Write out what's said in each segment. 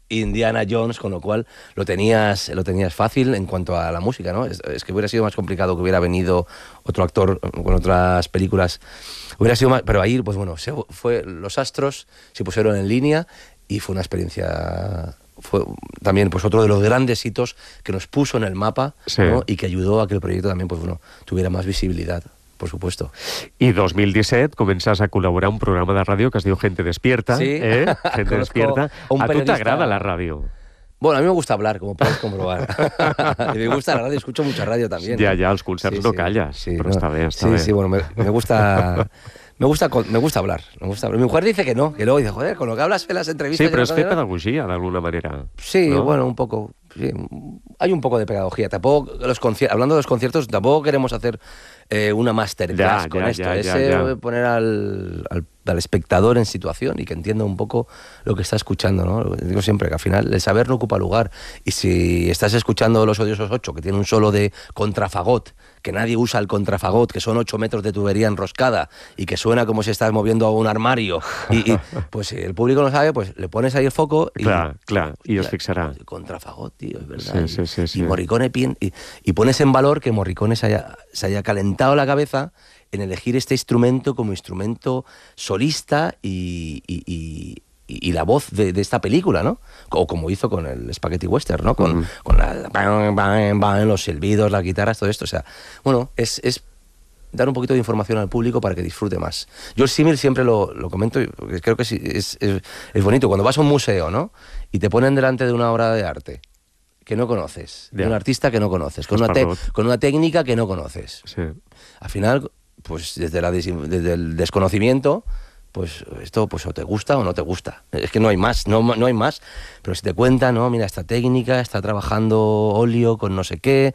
Indiana Jones, con lo cual lo tenías fácil en cuanto a la música, ¿no? Es que hubiera sido más complicado que hubiera venido otro actor con otras películas. Hubiera sido más, pero ahí, pues bueno, los astros se pusieron en línea y fue una experiencia... Fue también pues otro de los grandes hitos que nos puso en el mapa, Sí. ¿no? Y que ayudó a que el proyecto también pues bueno, tuviera más visibilidad, por supuesto. I 2017 comences a col·laborar a un programa de ràdio que es diu Gente Despierta. Sí. Gente Despierta. Un A tu periodista... t'agrada la ràdio? Bueno, a mí me gusta hablar, como puedes comprobar. Y me gusta la radio, escucho mucha radio también. Ja, als concerts no calles, però està bé, està bé. Sí, bueno, me gusta... Me gusta hablar, Mi mujer dice que no, dice, joder, con lo que hablas en las entrevistas... Sí, però és fer pedagogia, d'alguna manera. Sí, ¿no? bueno, un poco. Sí. Hay un poco de pedagogía. Tampoco hablando de los conciertos, tampoco queremos hacer una masterclass con esto. Poner al espectador en situación y que entienda un poco lo que está escuchando, ¿no? Digo siempre que al final el saber no ocupa lugar. Y si estás escuchando Los Odiosos 8, que tiene un solo de contrafagot, que nadie usa el contrafagot, que son 8 metros de tubería enroscada y que suena como si estás moviendo a un armario, y pues si el público no sabe, pues le pones ahí el foco y... Clar, i es fixarà. Contrafagot, tío, es verdad. Sí. Y Morricone y pones en valor que Morricone se haya calentado la cabeza en elegir este instrumento como instrumento solista y la voz de esta película, ¿no? O como hizo con el Spaghetti Western, ¿no? Con los silbidos, las guitarras, todo esto. O sea, bueno, es dar un poquito de información al público para que disfrute más. Yo el símil siempre lo comento, porque creo que es bonito. Cuando vas a un museo, ¿no? Y te ponen delante de una obra de arte que no conoces, de un artista que no conoces, con una técnica que no conoces. Sí. Al final, pues desde el desconocimiento, pues esto pues o te gusta o no te gusta. Es que no hay más, no hay más. Pero si te cuentan, no, mira, esta técnica, está trabajando óleo con no sé qué,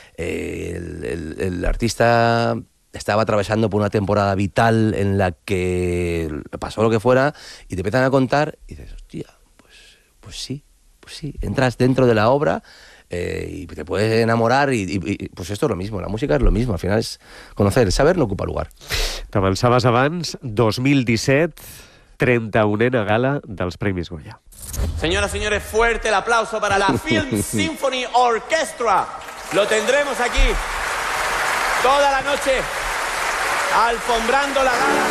el artista estaba atravesando por una temporada vital en la que pasó lo que fuera, y te empiezan a contar y dices, hostia, pues sí, entras dentro de la obra y te puedes enamorar y pues esto es lo mismo, la música es lo mismo, al final es conocer, el saber no ocupa lugar. T'avançaves abans, 2017, 31a gala dels Premis Goya. Señoras y señores, fuerte el aplauso para la Film Symphony Orchestra. Lo tendremos aquí toda la noche, alfombrando la gala.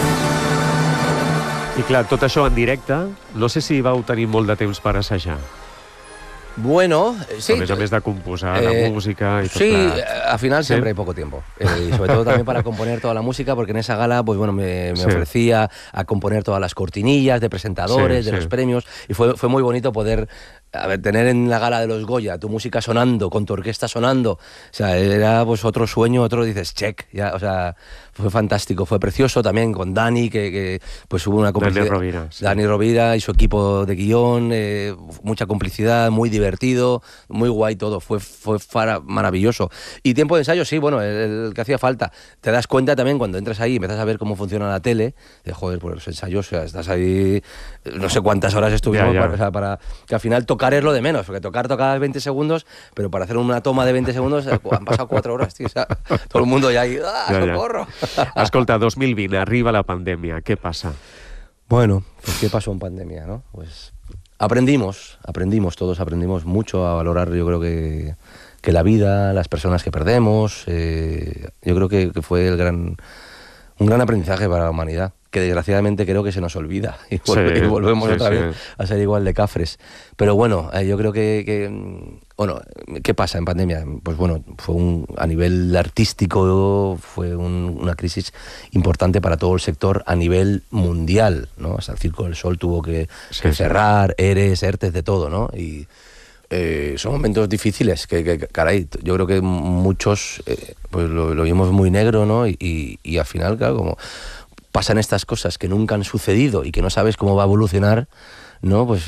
I clar, tot això en directe, no sé si vau tenir molt de temps per assajar. Bueno, sí. A més de composar la música y todo. Sí, al final siempre hay poco tiempo. Y sobre todo también para componer toda la música, porque en esa gala, pues bueno, me ofrecía a componer todas las cortinillas de presentadores, de los premios, y fue muy bonito poder tener en la gala de los Goya tu música sonando, con tu orquesta sonando. O sea, era pues otro sueño, otro dices, check, ya, o sea, fue fantástico, fue precioso también con Dani, que pues hubo una complicidad. Dani Rovira. Sí. Dani Rovira y su equipo de guión, mucha complicidad, muy divertido, muy guay todo, fue maravilloso. Y tiempo de ensayo, sí, bueno, el que hacía falta. Te das cuenta también cuando entras ahí y empiezas a ver cómo funciona la tele, de joder, pues los ensayos, o sea, estás ahí, no sé cuántas horas estuvimos para que al final tocar es lo de menos, porque tocar 20 segundos, pero para hacer una toma de 20 segundos han pasado 4 horas, tío, o sea, todo el mundo ya ahí, ¡socorro! Escolta, 2020, arriba la pandèmia, què passa? Bueno, pues ¿qué pasó en pandemia, no? Pues aprendimos, todos aprendimos mucho a valorar, yo creo que la vida, las personas que perdemos, yo creo que fue un gran aprendizaje para la humanidad, que desgraciadamente creo que se nos olvida y volvemos otra vez a ser igual de cafres. Pero bueno, yo creo bueno, ¿qué pasa en pandemia? Pues bueno, a nivel artístico fue una crisis importante para todo el sector a nivel mundial, ¿no? Hasta el Circo del Sol tuvo que cerrar, ERTES, de todo, ¿no? Y son momentos difíciles que, caray, yo creo que muchos pues lo vimos muy negro, ¿no? Y al final, claro, como pasan estas cosas que nunca han sucedido y que no sabes cómo va a evolucionar, ¿no? Pues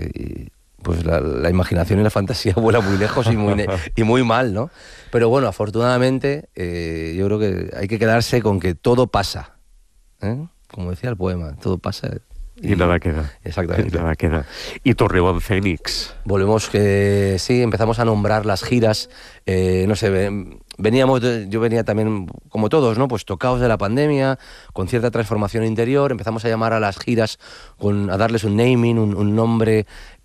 la imaginación y la fantasía vuelan muy lejos y muy mal, ¿no? Pero bueno, afortunadamente, yo creo que hay que quedarse con que todo pasa, ¿eh? Como decía el poema, todo pasa. Y nada queda. Exactamente. Y nada queda. Y torneo en Fénix. Volvemos sí, empezamos a nombrar las giras, no sé, yo venía también, como todos, ¿no? Pues tocados de la pandemia, con cierta transformación interior, empezamos a llamar a las giras, a darles un naming, un nombre